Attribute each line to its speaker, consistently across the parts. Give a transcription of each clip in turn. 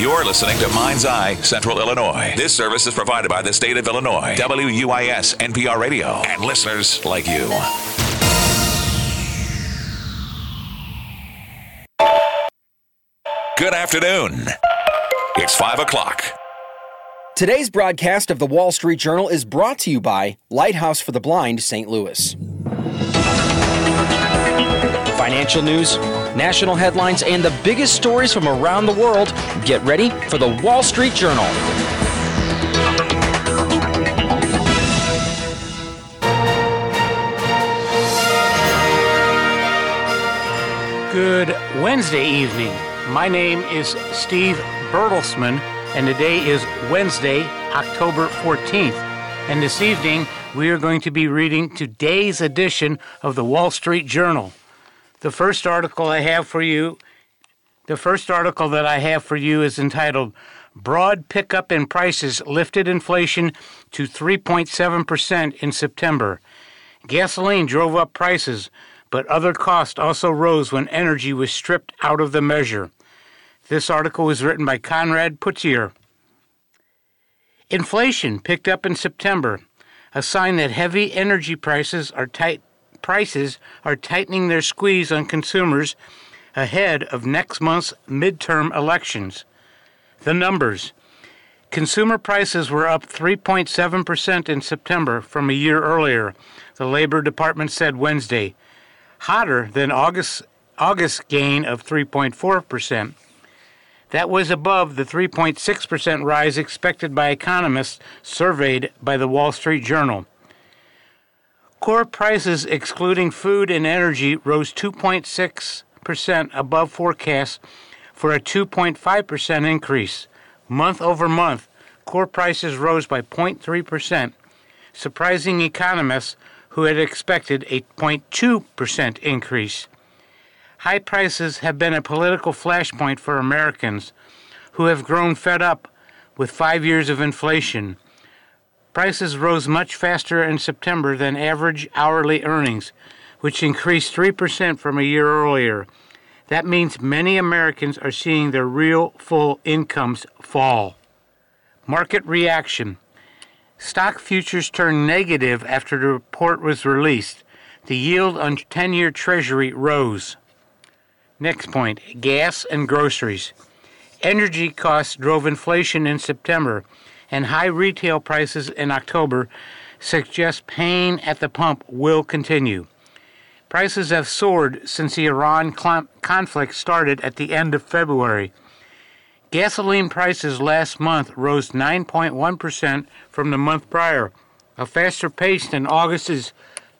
Speaker 1: You're listening to Mind's Eye Central Illinois. This service is provided by the state of Illinois, WUIS NPR Radio, and listeners like you. Good afternoon. It's 5 o'clock.
Speaker 2: Today's broadcast of the Wall Street Journal is brought to you by Lighthouse for the Blind, St. Louis. Financial news, national headlines, and the biggest stories from around the world. Get ready for the Wall Street Journal.
Speaker 3: Good Wednesday evening. My name is Steve Bertelsman, and today is Wednesday, October 14th. And this evening, we are going to be reading today's edition of the Wall Street Journal. The first article that I have for you is entitled, Broad Pickup in Prices Lifted Inflation to 3.7% in September. Gasoline drove up prices, but other costs also rose when energy was stripped out of the measure. This article was written by Conrad Putzier. Inflation picked up in September, a sign that heavy energy prices are tightening their squeeze on consumers ahead of next month's midterm elections. The numbers. Consumer prices were up 3.7% in September from a year earlier, the Labor Department said Wednesday, hotter than August's gain of 3.4%. That was above the 3.6% rise expected by economists surveyed by the Wall Street Journal. Core prices excluding food and energy rose 2.6% above forecasts for a 2.5% increase. Month over month, core prices rose by 0.3%, surprising economists who had expected a 0.2% increase. High prices have been a political flashpoint for Americans who have grown fed up with 5 years of inflation. Prices rose much faster in September than average hourly earnings, which increased 3% from a year earlier. That means many Americans are seeing their real full incomes fall. Market reaction. Stock futures turned negative after the report was released. The yield on 10-year Treasury rose. Next point, gas and groceries. Energy costs drove inflation in September, and high retail prices in October suggest pain at the pump will continue. Prices have soared since the Iran conflict started at the end of February. Gasoline prices last month rose 9.1% from the month prior, a faster pace than August's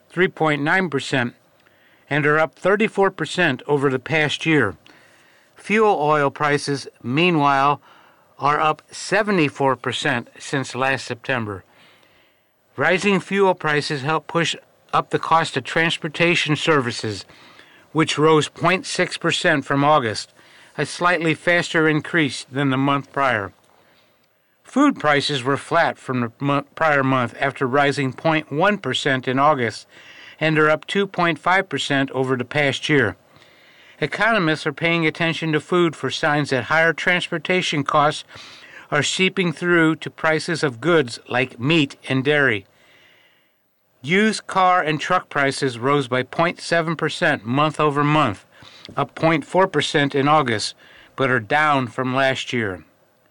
Speaker 3: 3.9%, and are up 34% over the past year. Fuel oil prices, meanwhile, are up 74% since last September. Rising fuel prices help push up the cost of transportation services, which rose 0.6% from August, a slightly faster increase than the month prior. Food prices were flat from the prior month after rising 0.1% in August, and are up 2.5% over the past year. Economists are paying attention to food for signs that higher transportation costs are seeping through to prices of goods like meat and dairy. Used car and truck prices rose by 0.7% month over month, up 0.4% in August, but are down from last year.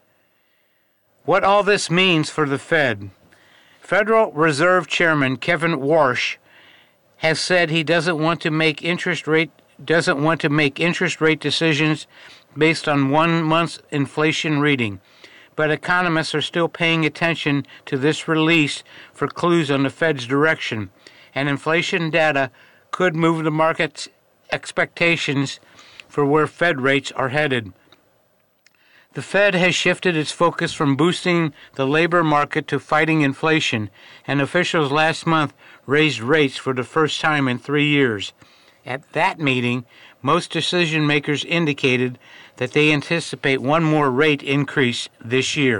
Speaker 3: What all this means for the Fed. Federal Reserve Chairman Kevin Warsh has said he doesn't want to make interest rate decisions based on 1 month's inflation reading, but economists are still paying attention to this release for clues on the Fed's direction, and inflation data could move the market's expectations for where Fed rates are headed. The Fed has shifted its focus from boosting the labor market to fighting inflation, and officials last month raised rates for the first time in 3 years. At that meeting, most decision makers indicated that they anticipate one more rate increase this year.